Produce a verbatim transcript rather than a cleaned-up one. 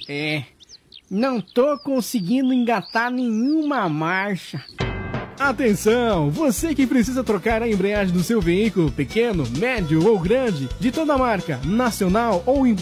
É, não tô conseguindo engatar nenhuma marcha. Atenção, você que precisa trocar a embreagem do seu veículo, pequeno, médio ou grande, de toda marca, nacional ou importada,